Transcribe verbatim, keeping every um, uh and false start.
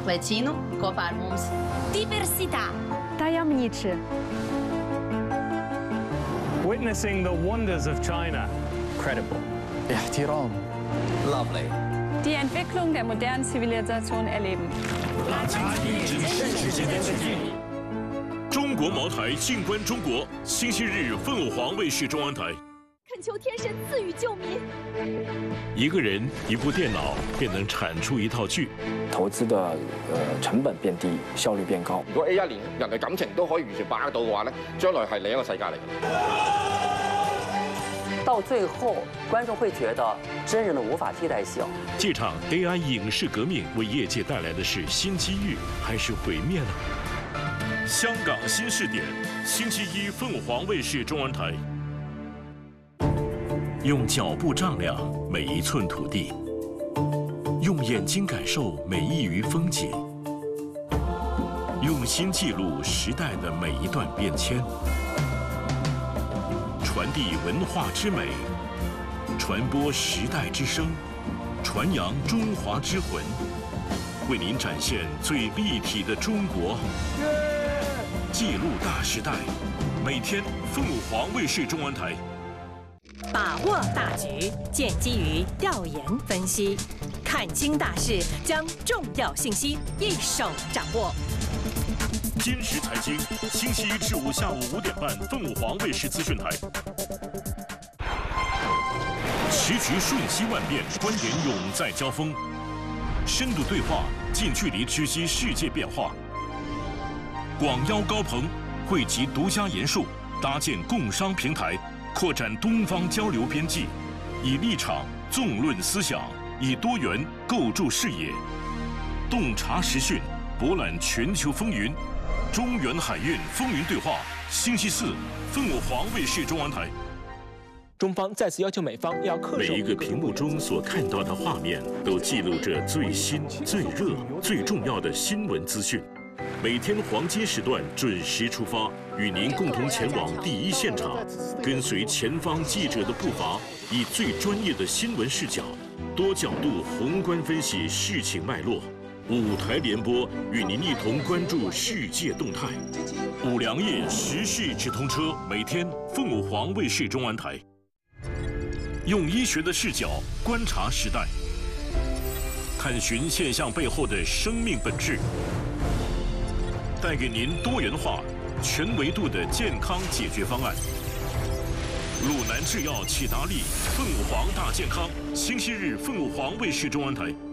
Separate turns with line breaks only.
Lecinu kopā ar mums.
Diversità.
Tajemniczy.
Witnessing the wonders of China.
Credible.
احترام.
Lovely.
Die Entwicklung der modernen Zivilisation erleben.
中国茅台静观中国，星期日凤凰皇卫视中央台。
恳求天神赐予救民。
一个人一部電腦便能產出一套劇。
投資的呃成本變低，效率變高。
如果 A I 連人嘅感情都可以完全把握到嘅話咧，將來係另一個世界嚟嘅。
到最后，观众会觉得真人的无法替代性。
这场 A I 影视革命为业界带来的是新机遇还是毁灭呢？香港新视点，星期一凤凰卫视中央台。用脚步丈量每一寸土地，用眼睛感受每一隅风景，用心记录时代的每一段变迁。 传递文化之美，传播时代之声，传扬中华之魂，为您展现最立体的中国，记录大时代。每天凤凰卫视中央台。
把握大局，建基于调研分析，看清大势，将重要信息一手掌握。
今时财经，星期一至五下午五点半，凤凰卫视资讯台。时局瞬息万变，观点永在交锋，深度对话，近距离知悉世界变化。广邀高朋，汇集独家研述，搭建共商平台，扩展东方交流边际，以立场纵论思想，以多元构筑视野，洞察时讯，博览全球风云。 中原海运风云对话，星期四，凤凰卫视中央台。
中方再次要求美方要恪守。
每一个屏幕中所看到的画面，都记录着最新、最热、最重要的新闻资讯。每天黄金时段准时出发，与您共同前往第一现场，跟随前方记者的步伐，以最专业的新闻视角，多角度宏观分析事情脉络。 五台联播与您一同关注世界动态，五粮液时事直通车，每天凤凰卫视中央台，用医学的视角观察时代，探寻现象背后的生命本质，带给您多元化、全维度的健康解决方案。鲁南制药启达利，凤凰大健康，星期日凤凰卫视中央台。